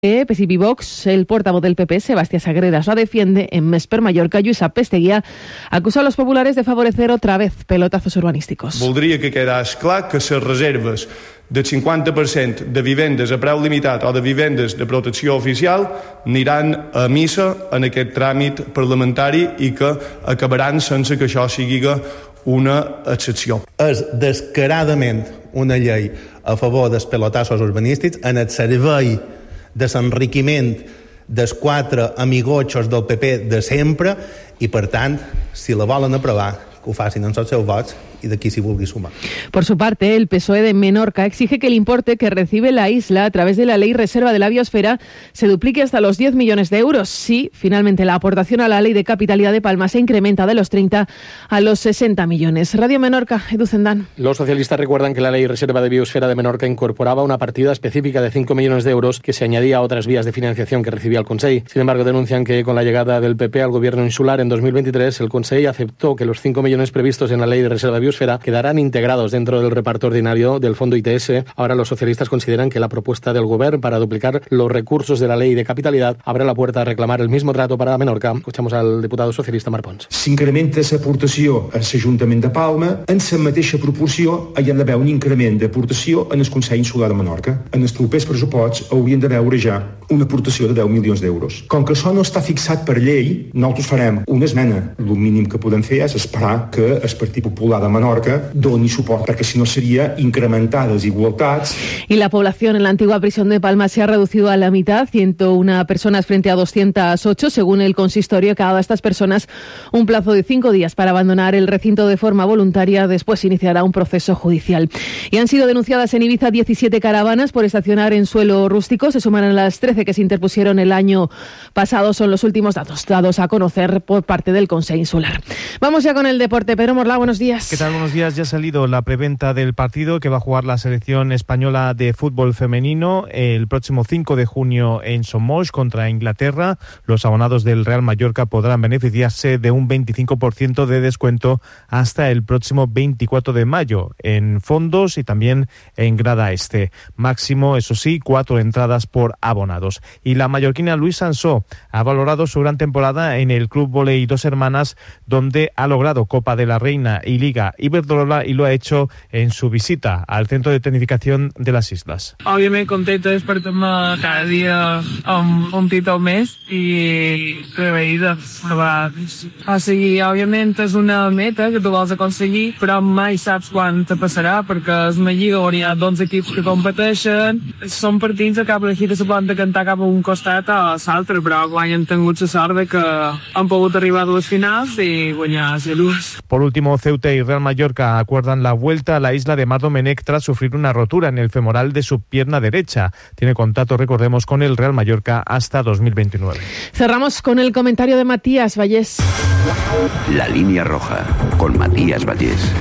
PSI Vox, el portavoz del PP, Sebastián Sagreras, la defiende. En Més per Mallorca, Lluís Pesteguía acusa a los populares de favorecer otra vez pelotazos urbanísticos. Voldria que quedés clar que les reserves del 50% de vivendes a preu limitat o de vivendes de protecció oficial aniran a missa en aquest tràmit parlamentari i que acabaran sense que això sigui una excepció. És descaradament una llei a favor dels pelotazos urbanístics en el servei de l'enriquiment dels quatre amigotxos del PP de sempre i, per tant, si la volen aprovar, que ho facin amb els seus vots y de aquí si vulgui sumar. Por su parte, el PSOE de Menorca exige que el importe que recibe la isla a través de la Ley Reserva de la Biosfera se duplique hasta los 10 millones de euros. Si finalmente la aportación a la Ley de Capitalidad de Palma se incrementa de los 30 a los 60 millones. Radio Menorca, Edu Zendán. Los socialistas recuerdan que la Ley Reserva de Biosfera de Menorca incorporaba una partida específica de 5 millones de euros que se añadía a otras vías de financiación que recibía el Consell. Sin embargo, denuncian que con la llegada del PP al gobierno insular en 2023, el Consell aceptó que los 5 millones previstos en la Ley de Reserva de Biosfera quedarán integrados dentro del reparto ordinario del Fondo ITS. Ahora los socialistas consideran que la propuesta del Govern para duplicar los recursos de la Ley de Capitalidad abre la puerta a reclamar el mismo trato para Menorca. Escuchamos al diputado socialista Marc Pons. S'incrementa l'aportació a l'Ajuntament de Palma, en la mateixa proporció hi ha d'haver un increment d'aportació en el Consell Insular de Menorca. En els propers pressuposts haurien de veure ja una aportació de 10 milions d'euros. Com que això no està fixat per llei, nosaltres farem una esmena. El mínim que podem fer és esperar que el Partit Popular de Menorca doni suport, perquè si no sería incrementar desigualdades. Y la población en la antigua prisión de Palma se ha reducido a la mitad, 101 personas frente a 208, según el consistorio, que ha dado a estas personas un plazo de 5 días para abandonar el recinto de forma voluntaria. Después iniciará un proceso judicial. Y han sido denunciadas en Ibiza 17 caravanas por estacionar en suelo rústico. Se suman a las 13 que se interpusieron el año pasado. Son los últimos datos dados a conocer por parte del Consell Insular. Vamos ya con el deporte. Pedro Morlá, buenos días. ¿Qué tal? Buenos días. Ya ha salido la preventa del partido que va a jugar la selección española de fútbol femenino el próximo 5 de junio en Somos contra Inglaterra. Los abonados del Real Mallorca podrán beneficiarse de un 25% de descuento hasta el próximo 24 de mayo en fondos y también en grada este. Máximo, eso sí, 4 entradas por abonados. Y la mallorquina Luis Sansó ha valorado su gran temporada en el Club Voley Dos Hermanas, donde ha logrado Copa de la Reina y Liga Iberdrola, y lo ha hecho en su visita al centro de tecnificación de las islas. Òbviament contenta de despertar-me cada dia amb un títol més i agraïda a seguir. Òbviament és una meta que tu vols aconseguir, però mai saps quan te passarà, perquè és una lliga on hi ha 12 equips que competeixen. Són partits a cap elegit se poden decantar cap a un costat o a l'altre, però guany han tingut la sort de que han pogut arribar a dues finals i guanyar a Luz. Por último, Ceuta y Real Mallorca acuerdan la vuelta a la isla de Mar Domènec tras sufrir una rotura en el femoral de su pierna derecha. Tiene contrato, recordemos, con el Real Mallorca hasta 2029. Cerramos con el comentario de Matías Vallés. La línea roja, con Matías Vallés.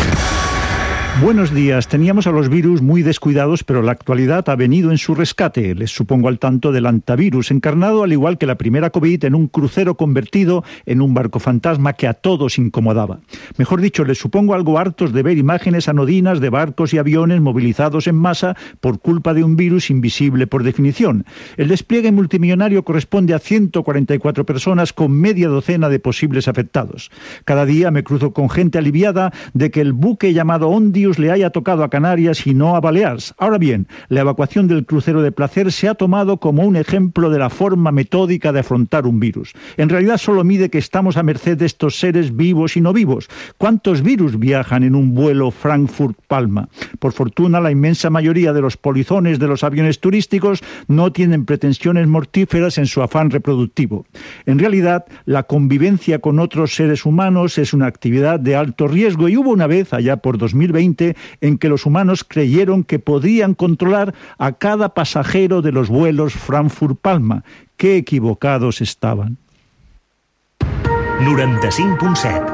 Buenos días. Teníamos a los virus muy descuidados, pero la actualidad ha venido en su rescate. Les supongo al tanto del antivirus, encarnado al igual que la primera COVID en un crucero convertido en un barco fantasma que a todos incomodaba. Mejor dicho, les supongo algo hartos de ver imágenes anodinas de barcos y aviones movilizados en masa por culpa de un virus invisible por definición. El despliegue multimillonario corresponde a 144 personas con media docena de posibles afectados. Cada día me cruzo con gente aliviada de que el buque llamado Ondius le haya tocado a Canarias y no a Baleares. Ahora bien, la evacuación del crucero de placer se ha tomado como un ejemplo de la forma metódica de afrontar un virus. En realidad solo mide que estamos a merced de estos seres vivos y no vivos. ¿Cuántos virus viajan en un vuelo Frankfurt-Palma? Por fortuna, la inmensa mayoría de los polizones de los aviones turísticos no tienen pretensiones mortíferas en su afán reproductivo. En realidad, la convivencia con otros seres humanos es una actividad de alto riesgo y hubo una vez, allá por 2020, en que los humanos creyeron que podían controlar a cada pasajero de los vuelos Frankfurt-Palma. ¡Qué equivocados estaban! 95.7.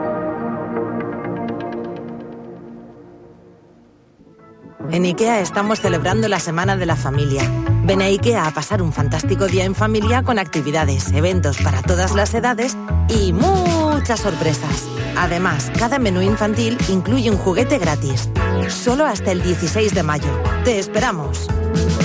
En IKEA estamos celebrando la Semana de la Familia. Ven a IKEA a pasar un fantástico día en familia con actividades, eventos para todas las edades y muchas sorpresas. Además, cada menú infantil incluye un juguete gratis. Solo hasta el 16 de mayo. ¡Te esperamos!